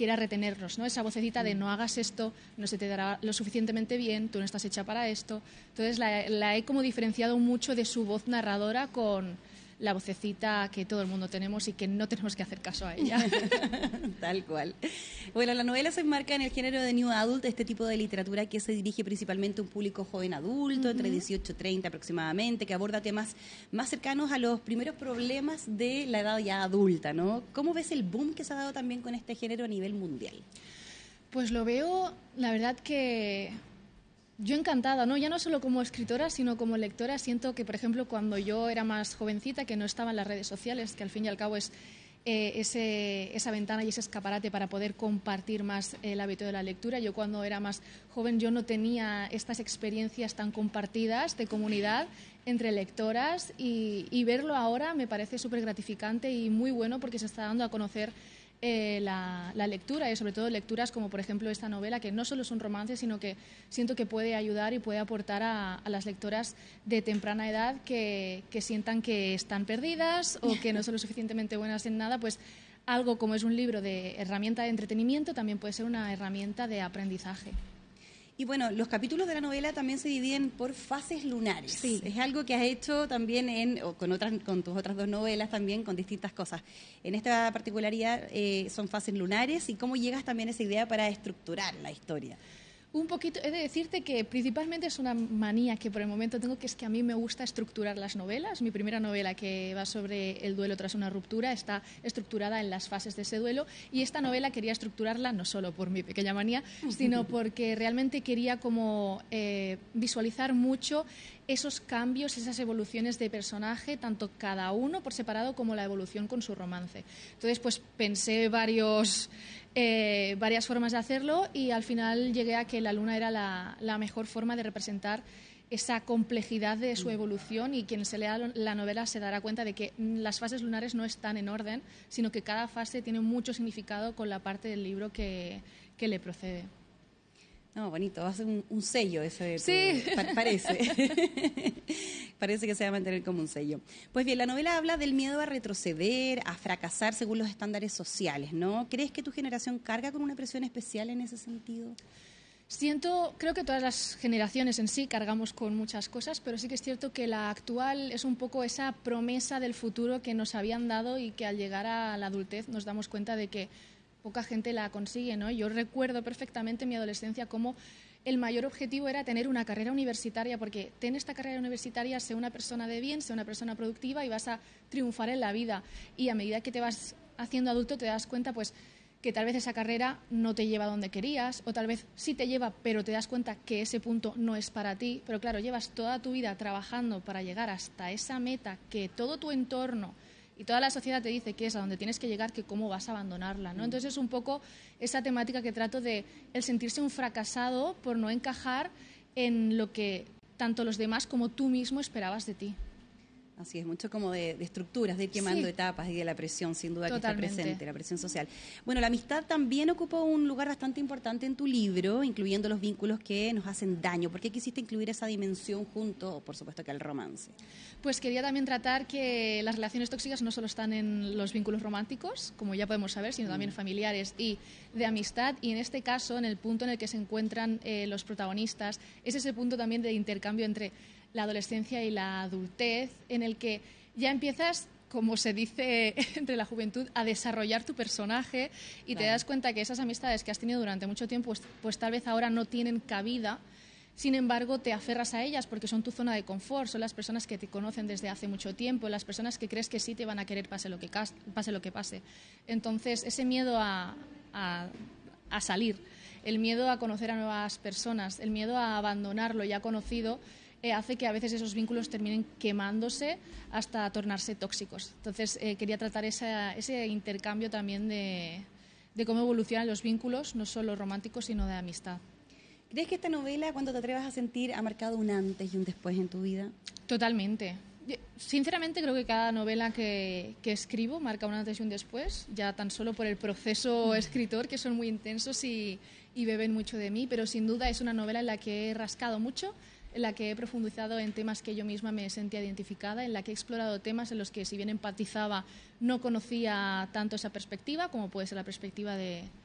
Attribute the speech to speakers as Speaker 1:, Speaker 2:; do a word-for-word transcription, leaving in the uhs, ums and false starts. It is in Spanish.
Speaker 1: quiera retenernos, ¿no? Esa vocecita de no hagas esto, no se te dará lo suficientemente bien, tú no estás hecha para esto. Entonces la, la he como diferenciado mucho de su voz narradora con la vocecita que todo el mundo tenemos y que no tenemos que hacer caso a ella.
Speaker 2: Tal cual. Bueno, la novela se enmarca en el género de New Adult, este tipo de literatura que se dirige principalmente a un público joven adulto, uh-huh. entre dieciocho y treinta aproximadamente, que aborda temas más cercanos a los primeros problemas de la edad ya adulta, ¿no? ¿Cómo ves el boom que se ha dado también con este género a nivel mundial?
Speaker 1: Pues lo veo, la verdad que yo encantada, ¿no? Ya no solo como escritora, sino como lectora. Siento que, por ejemplo, cuando yo era más jovencita, que no estaba en las redes sociales, que al fin y al cabo es eh, ese, esa ventana y ese escaparate para poder compartir más el hábito de la lectura. Yo cuando era más joven yo no tenía estas experiencias tan compartidas de comunidad entre lectoras y, y verlo ahora me parece súper gratificante y muy bueno porque se está dando a conocer Eh, la, la lectura y sobre todo lecturas como por ejemplo esta novela que no solo es un romance sino que siento que puede ayudar y puede aportar a, a las lectoras de temprana edad que, que sientan que están perdidas o que no son lo suficientemente buenas en nada, pues algo como es un libro de herramienta de entretenimiento también puede ser una herramienta de aprendizaje.
Speaker 2: Y bueno, los capítulos de la novela también se dividen por fases lunares.
Speaker 1: Sí.
Speaker 2: Es algo que has hecho también en, o con otras, con tus otras dos novelas también, con distintas cosas. En esta particularidad eh, son fases lunares y cómo llegas también a esa idea para estructurar la historia.
Speaker 1: Un poquito, he de decirte que principalmente es una manía que por el momento tengo, que es que a mí me gusta estructurar las novelas. Mi primera novela, que va sobre el duelo tras una ruptura, está estructurada en las fases de ese duelo, y esta novela quería estructurarla no solo por mi pequeña manía, sino porque realmente quería como eh, visualizar mucho esos cambios, esas evoluciones de personaje, tanto cada uno por separado como la evolución con su romance. Entonces, pues pensé varios... Eh, varias formas de hacerlo y al final llegué a que la luna era la, la mejor forma de representar esa complejidad de su evolución, y quien se lea la novela se dará cuenta de que las fases lunares no están en orden, sino que cada fase tiene mucho significado con la parte del libro que, que le procede.
Speaker 2: No, bonito, va a ser un, un sello ese de tu,
Speaker 1: sí.
Speaker 2: pa- parece. Parece que se va a mantener como un sello. Pues bien, la novela habla del miedo a retroceder, a fracasar según los estándares sociales, ¿no? ¿Crees que tu generación carga con una presión especial en ese sentido?
Speaker 1: Siento, creo que todas las generaciones en sí cargamos con muchas cosas, pero sí que es cierto que la actual es un poco esa promesa del futuro que nos habían dado y que al llegar a la adultez nos damos cuenta de que poca gente la consigue, ¿no? Yo recuerdo perfectamente mi adolescencia como el mayor objetivo era tener una carrera universitaria, porque ten esta carrera universitaria, sé una persona de bien, sé una persona productiva y vas a triunfar en la vida. Y a medida que te vas haciendo adulto te das cuenta, pues, que tal vez esa carrera no te lleva a donde querías, o tal vez sí te lleva, pero te das cuenta que ese punto no es para ti. Pero claro, llevas toda tu vida trabajando para llegar hasta esa meta que todo tu entorno y toda la sociedad te dice que es a donde tienes que llegar, que cómo vas a abandonarla, ¿no? Entonces es un poco esa temática que trato de el sentirse un fracasado por no encajar en lo que tanto los demás como tú mismo esperabas de ti.
Speaker 2: Así es, mucho como de, de estructuras, de ir quemando
Speaker 1: sí.
Speaker 2: etapas y de la presión, sin duda,
Speaker 1: Totalmente.
Speaker 2: que está presente, la presión social. Bueno, la amistad también ocupa un lugar bastante importante en tu libro, incluyendo los vínculos que nos hacen daño. ¿Por qué quisiste incluir esa dimensión junto, por supuesto, que al romance?
Speaker 1: Pues quería también tratar que las relaciones tóxicas no solo están en los vínculos románticos, como ya podemos saber, sino también familiares y de amistad, y en este caso, en el punto en el que se encuentran eh, los protagonistas, es ese punto también de intercambio entre la adolescencia y la adultez, en el que ya empiezas, como se dice entre la juventud, a desarrollar tu personaje y claro. Te das cuenta que esas amistades que has tenido durante mucho tiempo, pues, pues tal vez ahora no tienen cabida. Sin embargo, te aferras a ellas porque son tu zona de confort, son las personas que te conocen desde hace mucho tiempo, las personas que crees que sí te van a querer pase lo que, pase, lo que pase. Entonces, ese miedo a, a, a salir, el miedo a conocer a nuevas personas, el miedo a abandonar lo ya conocido, Eh, hace que a veces esos vínculos terminen quemándose hasta tornarse tóxicos. Entonces, eh, quería tratar esa, ese intercambio también de, de cómo evolucionan los vínculos, no solo románticos, sino de amistad.
Speaker 2: ¿Crees que esta novela, cuando te atrevas a sentir, ha marcado un antes y un después en tu vida?
Speaker 1: Totalmente. Sinceramente, creo que cada novela que, que escribo marca un antes y un después, ya tan solo por el proceso escritor, que son muy intensos y, y beben mucho de mí, pero sin duda es una novela en la que he rascado mucho, en la que he profundizado en temas que yo misma me sentía identificada, en la que he explorado temas en los que, si bien empatizaba, no conocía tanto esa perspectiva, como puede ser la perspectiva de,